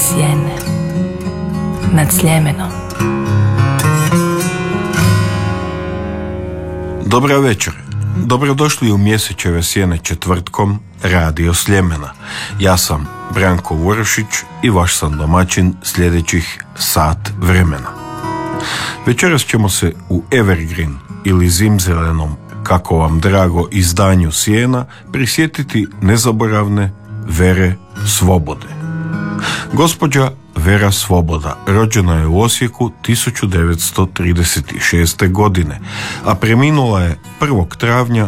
sjene nad Sljemenom. Dobra večer. Dobrodošli u Mjesečeve sjene četvrtkom Radio Sljemena. Ja sam Branko Vurošić i vaš sam domaćin sljedećih sat vremena. Večeras ćemo se u Evergreen ili zimzelenom, kako vam drago, izdanju sjena prisjetiti nezaboravne Vere Svobode. Gospođa Vera Svoboda rođena je u Osijeku 1936. godine, a preminula je 1. travnja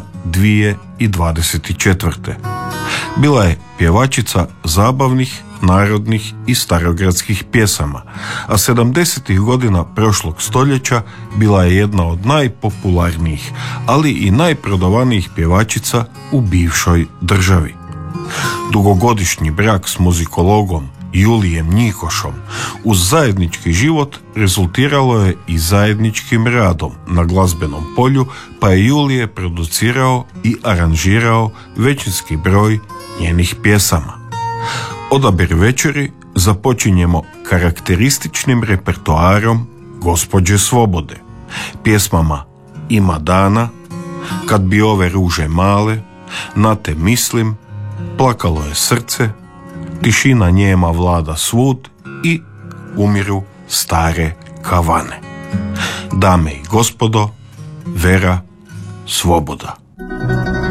2024. Bila je pjevačica zabavnih, narodnih i starogradskih pjesama, a 70. godina prošlog stoljeća bila je jedna od najpopularnijih, ali i najprodavanijih pjevačica u bivšoj državi. Dugogodišnji brak s muzikologom Julijem Njikošom uz zajednički život rezultiralo je i zajedničkim radom na glazbenom polju, pa je Julije producirao i aranžirao većinski broj njenih pjesama. Odabir večeri započinjemo karakterističnim repertoarom gospođe Svobode, pjesmama Ima dana, Kad bi ove ruže male, Na te mislim, Plakalo je srce, Tišina njema vlada svud i Umiru stare kavane. Dame i gospodo, Vera Svoboda.